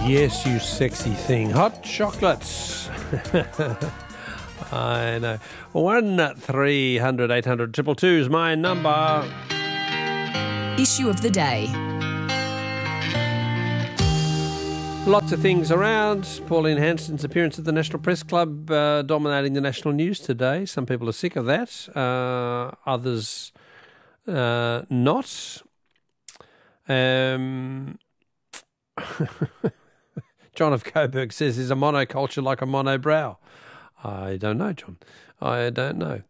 Yes, you sexy thing. Hot chocolates. I know. 1-300-800-222 is my number. Issue of the day. Lots of things around. Pauline Hanson's appearance at the National Press Club dominating the national news today. Some people are sick of that. Others not. John of Coburg says, is a monoculture like a monobrow? I don't know, John. I don't know.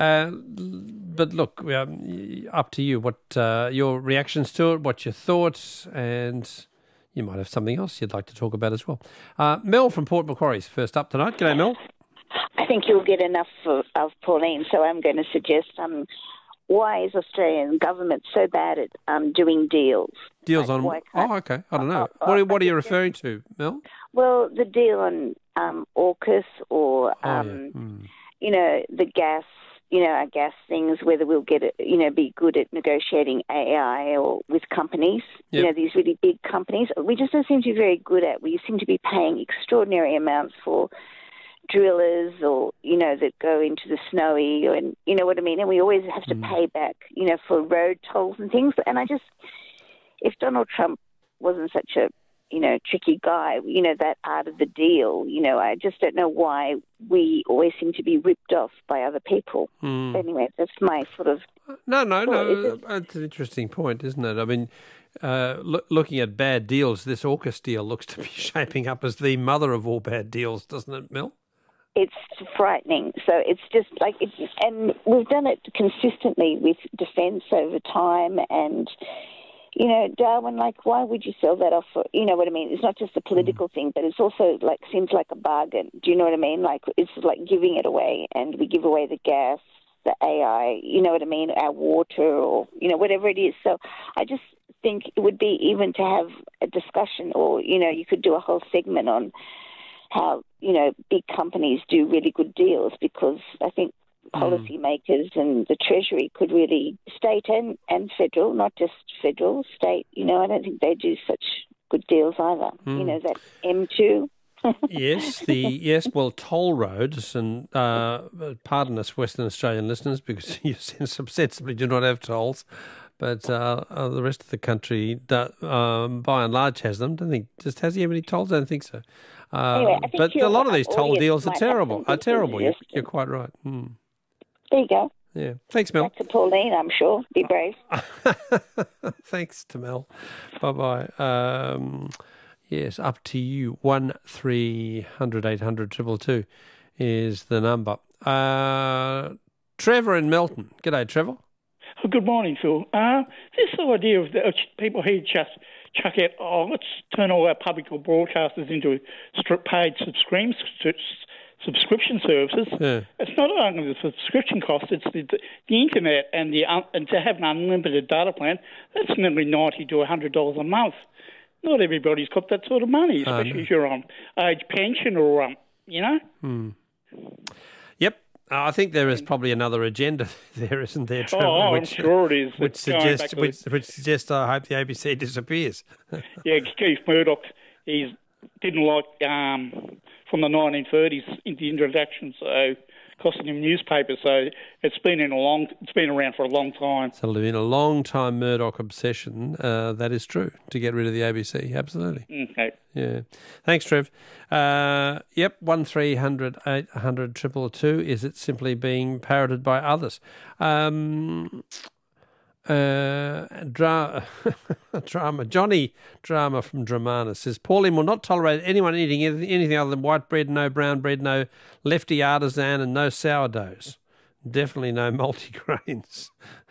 But look, up to you. What your reactions to it, what your thoughts, and you might have something else you'd like to talk about as well. Mel from Port Macquarie's first up tonight. G'day, Mel. I think you'll get enough of Pauline, so I'm going to suggest why is Australian government so bad at doing deals? Deals on... Oh, okay. I don't know. What are you referring to, Mel? Well, the deal on AUKUS or, you know, the gas, our gas things, whether we'll get it, be good at negotiating AI or with companies, these really big companies. We just don't seem to be very good at. We seem to be paying extraordinary amounts for drillers or, that go into the snowy and, you know what I mean? And we always have to pay back, for road tolls and things. And if Donald Trump wasn't such a, tricky guy, that part of the deal, I just don't know why we always seem to be ripped off by other people. Anyway, that's my sort of... No, that's an interesting point, isn't it? I mean, looking at bad deals, this AUKUS deal looks to be shaping up as the mother of all bad deals, doesn't it, Mel? It's frightening. So it's just like, and we've done it consistently with defence over time. And, Darwin, why would you sell that off for, you know what I mean? It's not just a political thing, but it's also seems like a bargain. Do you know what I mean? It's like giving it away, and we give away the gas, the AI, you know what I mean, our water or, whatever it is. So I just think it would be even to have a discussion or, you could do a whole segment on how, big companies do really good deals, because I think policymakers and the Treasury could really, state and federal, not just federal, state, I don't think they do such good deals either. That M2. Yes, well, toll roads, and pardon us, Western Australian listeners, because you sensibly do not have tolls, but the rest of the country, by and large, has them. Has he have any tolls? I don't think so. Anyway, but a lot of these toll deals are terrible. You're quite right. There you go. Yeah. Thanks, Mel. Back to Pauline, I'm sure. Be brave. Thanks to Mel. Bye-bye. Yes, up to you. 1-300-800-222 is the number. Trevor in Melton. G'day, Trevor. Oh, good morning, Phil. This idea of people here just chuck out, let's turn all our public broadcasters into paid subscription services. Yeah. It's not only the subscription cost, it's the internet and to have an unlimited data plan. That's nearly $90 to $100 a month. Not everybody's got that sort of money, especially if you're on age pension or, Yep. I think there is probably another agenda there, isn't there, Trevor? I'm sure it is. Which suggests I hope the ABC disappears. Yeah, Keith Murdoch, he didn't like from the 1930s in the introduction, so costing him newspapers. So it's been around for a long time. So it's been a long time Murdoch obsession. That is true, to get rid of the ABC. Absolutely. Okay. Yeah. Thanks, Trev. 1-300-800-222. Is it simply being parroted by others? Johnny Drama from Dramana says, Pauline will not tolerate anyone eating anything other than white bread, no brown bread, no lefty artisan, and no sourdoughs. Definitely no multigrains.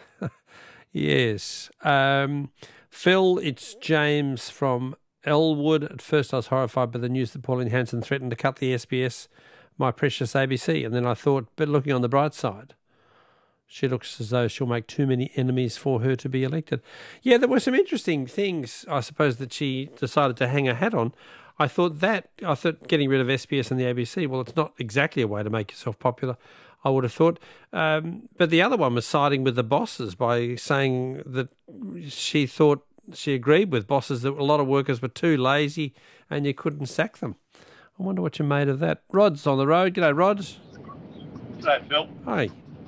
Yes. Phil, it's James from Elwood. At first I was horrified by the news that Pauline Hanson threatened to cut the SBS, my precious ABC, and then I thought, but looking on the bright side, she looks as though she'll make too many enemies for her to be elected. Yeah, there were some interesting things, I suppose, that she decided to hang her hat on. I thought getting rid of SBS and the ABC, well, it's not exactly a way to make yourself popular, I would have thought. But the other one was siding with the bosses by saying that she thought she agreed with bosses that a lot of workers were too lazy and you couldn't sack them. I wonder what you made of that. Rod's on the road. G'day, Rod. G'day, Phil. Hey.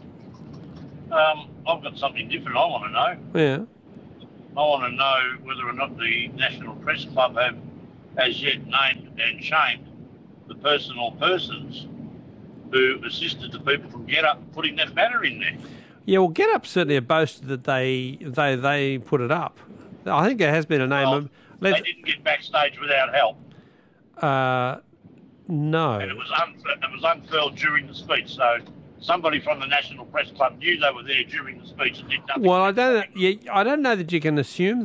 I've got something different I want to know. Yeah. I want to know whether or not the National Press Club have as yet named and shamed the person or persons who assisted the people from GetUp putting that banner in there. Yeah, well, GetUp certainly have boasted that they put it up. I think there has been a name. Well, they didn't get backstage without help. No. And it was unfurled during the speech, so somebody from the National Press Club knew they were there during the speech and did nothing. Well, I don't know that you can assume